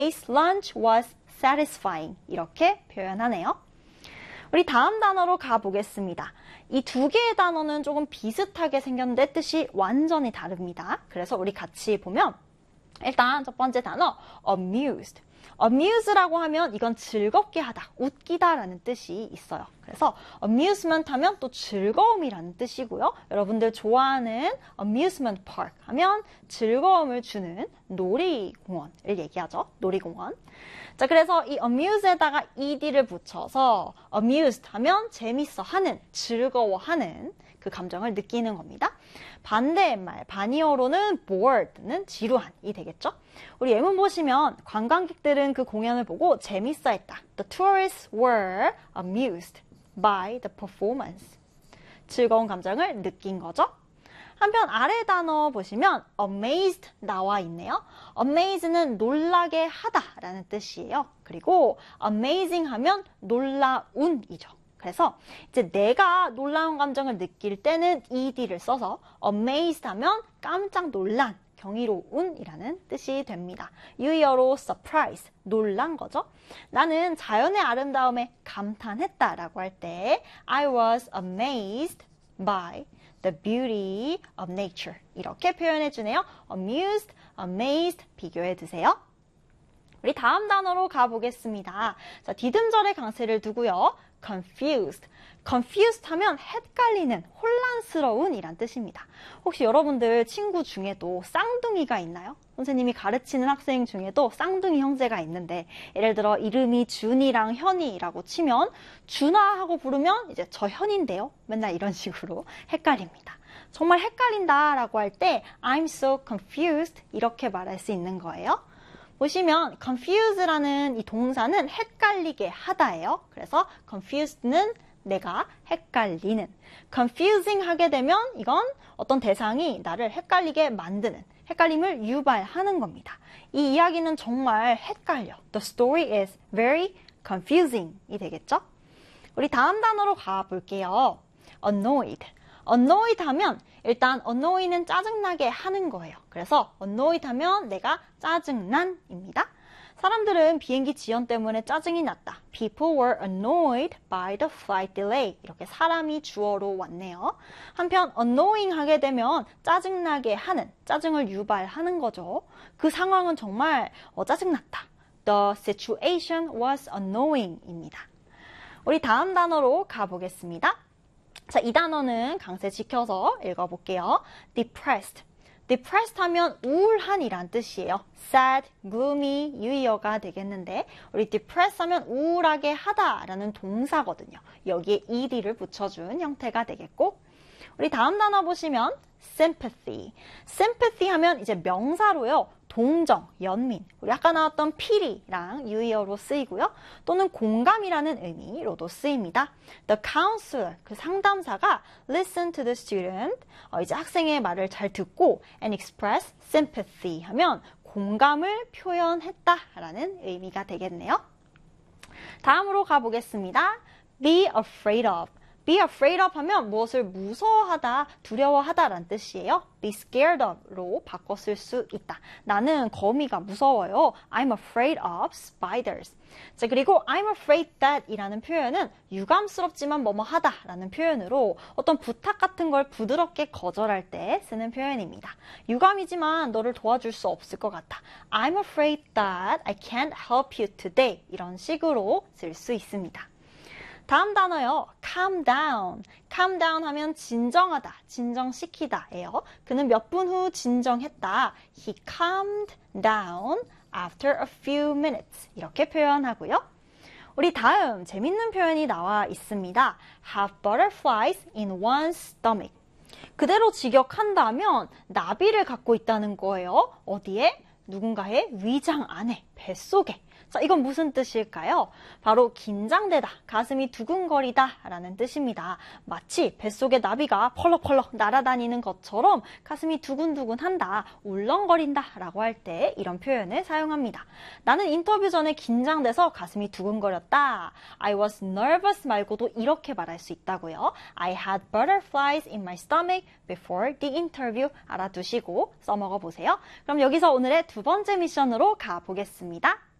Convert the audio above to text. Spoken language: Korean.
Today's lunch was satisfying. 이렇게 표현하네요. 우리 다음 단어로 가보겠습니다. 이 두 개의 단어는 조금 비슷하게 생겼는데 뜻이 완전히 다릅니다. 그래서 우리 같이 보면 일단 첫 번째 단어 amused. amuse라고 하면 이건 즐겁게 하다, 웃기다 라는 뜻이 있어요. 그래서 amusement 하면 또 즐거움이라는 뜻이고요. 여러분들 좋아하는 amusement park 하면 즐거움을 주는 놀이공원을 얘기하죠. 놀이공원. 자, 그래서 이 amuse에다가 ed를 붙여서 amused 하면 재밌어 하는, 즐거워하는 그 감정을 느끼는 겁니다. 반대의 말, 반이어로는 bored는 지루한이 되겠죠. 우리 예문 보시면 관광객들은 그 공연을 보고 재밌어 했다. The tourists were amused by the performance. 즐거운 감정을 느낀 거죠. 한편 아래 단어 보시면 amazed 나와 있네요. amaze는 놀라게 하다라는 뜻이에요. 그리고 amazing 하면 놀라운이죠. 그래서 이제 내가 놀라운 감정을 느낄 때는 ed를 써서 amazed 하면 깜짝 놀란, 경이로운이라는 뜻이 됩니다. 유의어로 surprise, 놀란 거죠. 나는 자연의 아름다움에 감탄했다라고 할 때 I was amazed by the beauty of nature. 이렇게 표현해 주네요. amused, amazed 비교해 두세요. 우리 다음 단어로 가보겠습니다. 자, 디귿절의 강세를 두고요. confused. confused 하면 헷갈리는, 혼란스러운 이란 뜻입니다. 혹시 여러분들 친구 중에도 쌍둥이가 있나요? 선생님이 가르치는 학생 중에도 쌍둥이 형제가 있는데 예를 들어 이름이 준이랑 현이라고 치면 준아 하고 부르면 이제 저 현인데요? 맨날 이런 식으로 헷갈립니다. 정말 헷갈린다 라고 할 때 I'm so confused 이렇게 말할 수 있는 거예요. 보시면 confuse라는 이 동사는 헷갈리게 하다예요. 그래서 confused는 내가 헷갈리는, confusing 하게 되면 이건 어떤 대상이 나를 헷갈리게 만드는, 헷갈림을 유발하는 겁니다. 이 이야기는 정말 헷갈려. The story is very confusing 이 되겠죠? 우리 다음 단어로 가볼게요. annoyed. annoyed 하면 일단 annoy는 짜증나게 하는 거예요. 그래서 annoyed 하면 내가 짜증난입니다. 사람들은 비행기 지연 때문에 짜증이 났다. People were annoyed by the flight delay. 이렇게 사람이 주어로 왔네요. 한편 annoying 하게 되면 짜증나게 하는, 짜증을 유발하는 거죠. 그 상황은 정말 짜증났다. The situation was annoying입니다. 우리 다음 단어로 가보겠습니다. 자, 이 단어는 강세 지켜서 읽어볼게요. depressed. depressed 하면 우울한이란 뜻이에요. sad, gloomy, 유의어가 되겠는데 우리 depressed 하면 우울하게 하다라는 동사거든요. 여기에 ed를 붙여준 형태가 되겠고 우리 다음 단어 보시면 sympathy. sympathy 하면 이제 명사로요. 동정, 연민, 우리 아까 나왔던 피리랑 유의어로 쓰이고요. 또는 공감이라는 의미로도 쓰입니다. The counselor, 그 상담사가 listen to the student, 이제 학생의 말을 잘 듣고 and express sympathy 하면 공감을 표현했다라는 의미가 되겠네요. 다음으로 가보겠습니다. Be afraid of. Be afraid of 하면 무엇을 무서워하다, 두려워하다 라는 뜻이에요. Be scared of로 바꿔 쓸 수 있다. 나는 거미가 무서워요. I'm afraid of spiders. 자, 그리고 I'm afraid that 이라는 표현은 유감스럽지만 뭐뭐 하다 라는 표현으로 어떤 부탁 같은 걸 부드럽게 거절할 때 쓰는 표현입니다. 유감이지만 너를 도와줄 수 없을 것 같아. I'm afraid that I can't help you today. 이런 식으로 쓸 수 있습니다. 다음 단어요. calm down. calm down 하면 진정하다, 진정시키다예요. 그는 몇 분 후 진정했다. He calmed down after a few minutes. 이렇게 표현하고요. 우리 다음 재밌는 표현이 나와 있습니다. have butterflies in one's stomach. 그대로 직역한다면 나비를 갖고 있다는 거예요. 어디에? 누군가의 위장 안에, 뱃속에. 자, 이건 무슨 뜻일까요? 바로 긴장되다, 가슴이 두근거리다 라는 뜻입니다. 마치 뱃속에 나비가 펄럭펄럭 날아다니는 것처럼 가슴이 두근두근한다, 울렁거린다 라고 할 때 이런 표현을 사용합니다. 나는 인터뷰 전에 긴장돼서 가슴이 두근거렸다. I was nervous 말고도 이렇게 말할 수 있다고요. I had butterflies in my stomach before the interview. 알아두시고 써먹어 보세요. 그럼 여기서 오늘의 두 번째 미션으로 가보겠습니다. 하겠습니다.